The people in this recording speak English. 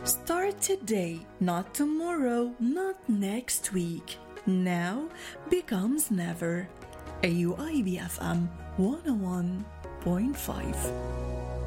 Start today, not tomorrow, not next week. Now becomes never. AUIB FM 101.5.